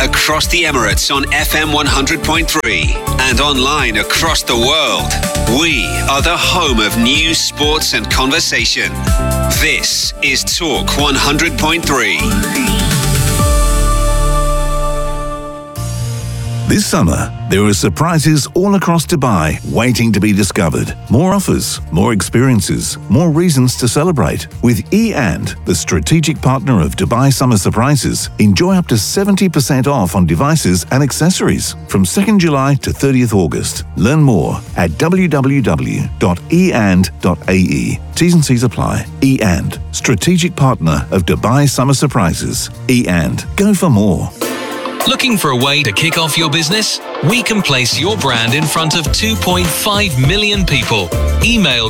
across the Emirates on FM 100.3 and online across the world. We are the home of news, sports and conversation. This is Talk 100.3. This summer, there are surprises all across Dubai waiting to be discovered. More offers, more experiences, more reasons to celebrate. With eAnd, the strategic partner of Dubai Summer Surprises, enjoy up to 70% off on devices and accessories from 2nd July to 30th August. Learn more at www.eand.ae. T's and C's apply. eAnd, strategic partner of Dubai Summer Surprises. eAnd, go for more. Looking for a way to kick off your business? We can place your brand in front of 2.5 million people. Email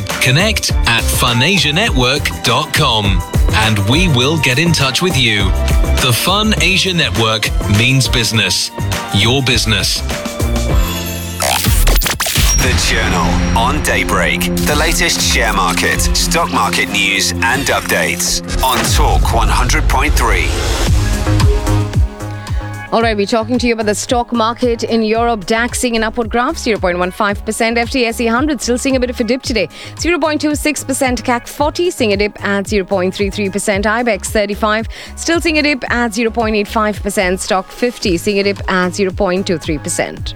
connect@funasianetwork.com and we will get in touch with you. The Fun Asia Network means business. Your business. The Journal on Daybreak. The latest share market, stock market news and updates on Talk 100.3. All right, we're talking to you about the stock market in Europe. DAX seeing an upward graph, 0.15%. FTSE 100 still seeing a bit of a dip today, 0.26%. CAC 40 seeing a dip at 0.33%. IBEX 35 still seeing a dip at 0.85%. Stock 50 seeing a dip at 0.23%.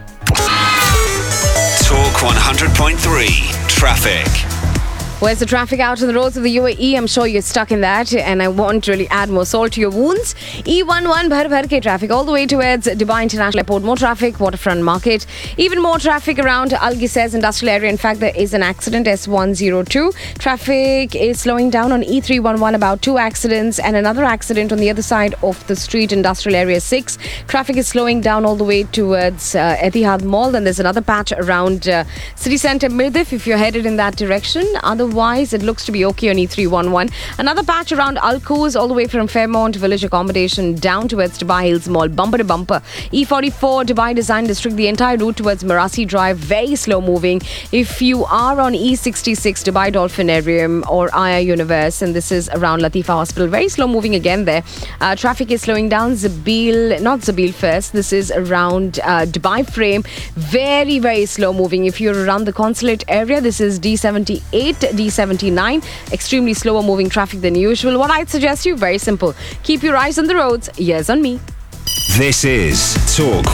Talk 100.3 Traffic. Where's the traffic out on the roads of the UAE? I'm sure you're stuck in that, and I won't really add more salt to your wounds. E11 Bhar ke traffic all the way towards Dubai International Airport. More traffic, Waterfront Market. Even more traffic around Al Gisez Industrial Area. In fact, there is an accident, S102. Traffic is slowing down on E311, about 2 accidents, and another accident on the other side of the street, Industrial Area 6. Traffic is slowing down all the way towards Etihad Mall. Then there's another patch around City Centre Mirdif if you're headed in that direction. Otherwise, it looks to be okay on E311. Another patch around Al Quoz, all the way from Fairmont Village Accommodation down towards Dubai Hills Mall, bumper to bumper. E44 Dubai Design District, the entire route towards Marasi Drive, very slow moving. If you are on E66 Dubai Dolphinarium or Aya Universe, and this is around Latifa Hospital, very slow moving again there. Traffic is slowing down. Not Zabil first. This is around Dubai Frame, very, very slow moving. If you're around the consulate area, this is D78, D79, extremely slower moving traffic than usual. What I'd suggest you, very simple. Keep your eyes on the roads, ears on me. This is Talk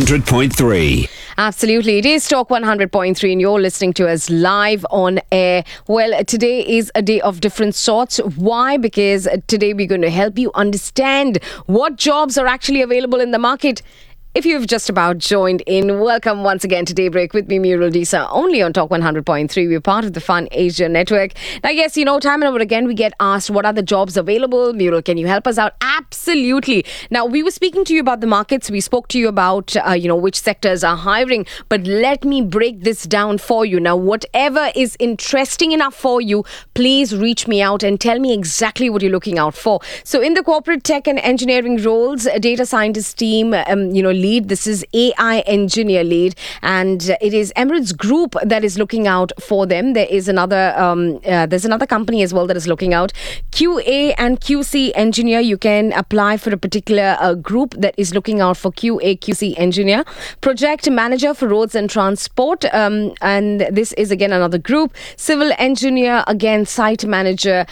100.3. Absolutely. It is Talk 100.3 and you're listening to us live on air. Well, today is a day of different sorts. Why? Because today we're going to help you understand what jobs are actually available in the market. If you've just about joined in, welcome once again to Daybreak with me, Muriel Disa, only on Talk 100.3. We're part of the Fun Asia Network. Now, yes, you know, time and over again, we get asked, what are the jobs available? Muriel, can you help us out? Absolutely. Now, we were speaking to you about the markets. We spoke to you about, which sectors are hiring. But let me break this down for you. Now, whatever is interesting enough for you, please reach me out and tell me exactly what you're looking out for. So, in the corporate tech and engineering roles, a data scientist team, lead. This is AI engineer lead, and it is Emirates Group that is looking out for them. There is there's another company as well that is looking out. QA and QC engineer. You can apply for a particular group that is looking out for QA QC engineer. Project manager for roads and transport, and this is again another group. Civil engineer, again site manager.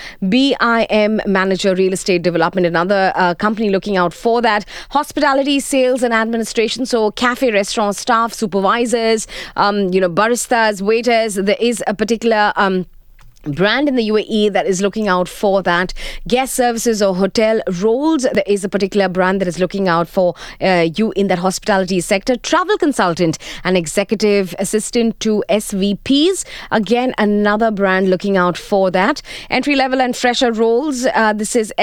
BIM manager, real estate development, another company looking out for that. Hospitality, sales and administration, so cafe, restaurant staff, supervisors, baristas, waiters. There is a particular brand in the UAE that is looking out for that. Guest services or hotel roles, there is a particular brand that is looking out for you in that hospitality sector. Travel consultant and executive assistant to SVPs, again another brand looking out for that. Entry level and fresher roles, this is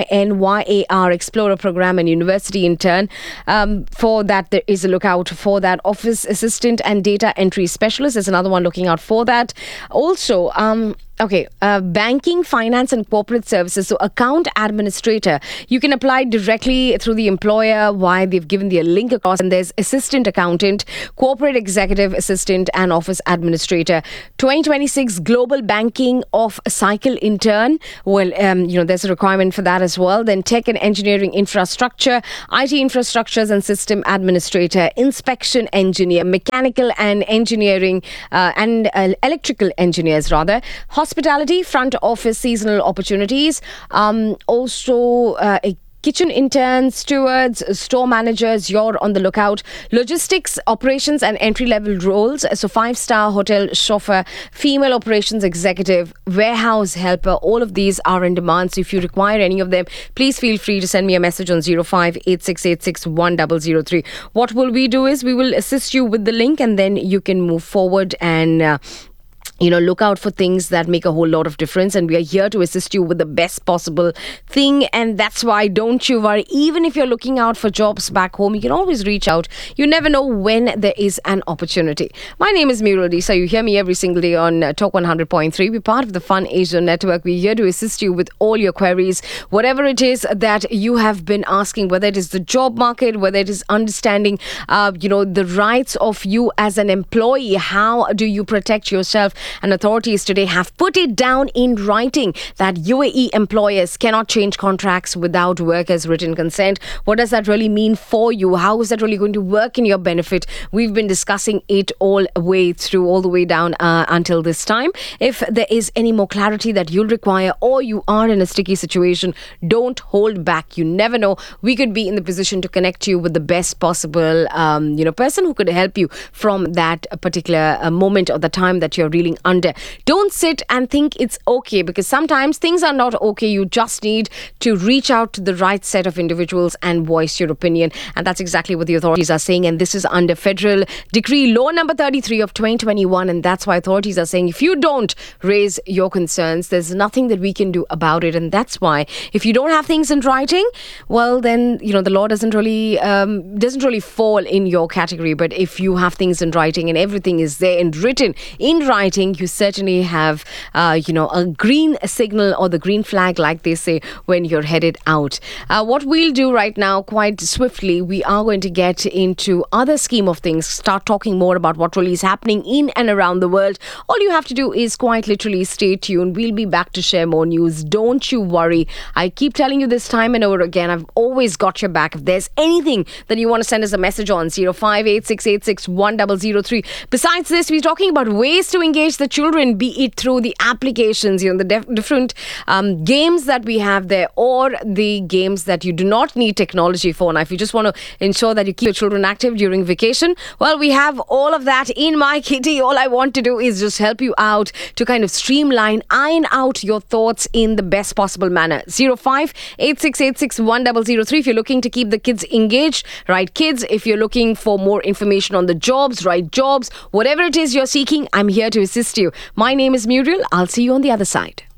SINYAR Explorer Program and University Intern. For that, there is a lookout for that. Office assistant and data entry specialist is another one looking out for that. Also, Okay, banking, finance and corporate services. So account administrator, you can apply directly through the employer. Why? They've given the link across, and there's assistant accountant, corporate executive assistant and office administrator. 2026 global banking off cycle intern. Well, there's a requirement for that as well. Then tech and engineering infrastructure, IT infrastructures and system administrator, inspection engineer, mechanical and engineering and electrical engineers rather. Hospitality, front office, seasonal opportunities. Also, kitchen interns, stewards, store managers, you're on the lookout. Logistics, operations and entry-level roles. So 5-star hotel chauffeur, female operations executive, warehouse helper. All of these are in demand. So if you require any of them, please feel free to send me a message on 0586861003. What will we do is we will assist you with the link, and then you can move forward and look out for things that make a whole lot of difference, and we are here to assist you with the best possible thing. And that's why, don't you worry, even if you're looking out for jobs back home, you can always reach out. You never know when there is an opportunity. My name is Muriel Disa. You hear me every single day on Talk 100.3. We're part of the Fun Asia Network. We're here to assist you with all your queries, whatever it is that you have been asking, whether it is the job market, whether it is understanding the rights of you as an employee. How do you protect yourself? And authorities today have put it down in writing that UAE employers cannot change contracts without workers' written consent. What does that really mean for you? How is that really going to work in your benefit? We've been discussing it all the way down until this time. If there is any more clarity that you'll require, or you are in a sticky situation, don't hold back. You never know. We could be in the position to connect you with the best possible person who could help you from that particular moment or the time that you're reeling under. Don't sit and think it's okay, because sometimes things are not okay. You just need to reach out to the right set of individuals and voice your opinion. And that's exactly what the authorities are saying. And this is under Federal Decree Law number 33 of 2021. And that's why authorities are saying if you don't raise your concerns, there's nothing that we can do about it. And that's why if you don't have things in writing, well, then, the law doesn't really fall in your category. But if you have things in writing and everything is there and written in writing, you certainly have, a green signal or the green flag, like they say, when you're headed out. What we'll do right now, quite swiftly, we are going to get into other scheme of things, start talking more about what really is happening in and around the world. All you have to do is quite literally stay tuned. We'll be back to share more news. Don't you worry. I keep telling you this time and over again, I've always got your back. If there's anything that you want to send us a message on, 0586861003. Besides this, we're talking about ways to engage the children, be it through the applications, the different games that we have there, or the games that you do not need technology for. Now, if you just want to ensure that you keep your children active during vacation, well, we have all of that in my kitty. All I want to do is just help you out to kind of streamline, iron out your thoughts in the best possible manner. 0586861003 if you're looking to keep the kids engaged, right kids. If you're looking for more information on the jobs, right jobs, whatever it is you're seeking, I'm here to assist you. My name is Muriel. I'll see you on the other side.